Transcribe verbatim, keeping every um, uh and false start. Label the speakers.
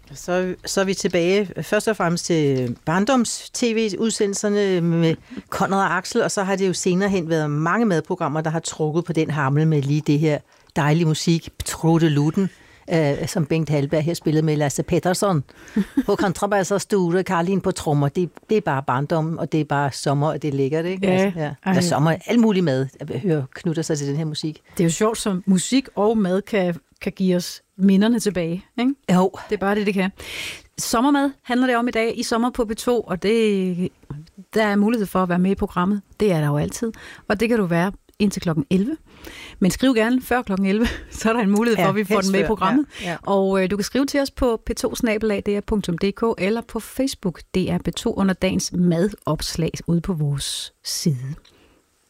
Speaker 1: Så, så er vi tilbage først og fremmest til barndoms-tv-udsendelserne med Conrad og Axel, og så har det jo senere hen været mange madprogrammer, der har trukket på den hammel med lige det her dejlige musik, Trudeluten, øh, som Bengt Hallberg her spillede med Lasse Pettersson på kontrabas og Sture Karlin på trommer. Det, det er bare barndom, og det er bare sommer, og det er lækkert, ikke?
Speaker 2: Ja,
Speaker 1: altså, ja. Der er sommer, alt muligt mad, jeg hører knytter sig til den her musik.
Speaker 2: Det er jo sjovt, som musik og mad kan, kan give os minderne tilbage, ikke?
Speaker 1: Jo.
Speaker 2: Det er bare det, det kan. Sommermad handler det om i dag i Sommer på P to, og det, der er mulighed for at være med i programmet. Det er der jo altid, og det kan du være indtil klokken elleve. Men skriv gerne før klokken elleve, så er der en mulighed for, ja, at vi får den med i programmet. Ja, ja. Og øh, du kan skrive til os på p to snabel-a d r punktum d k eller på Facebook, D R P to under dagens madopslag ude på vores side.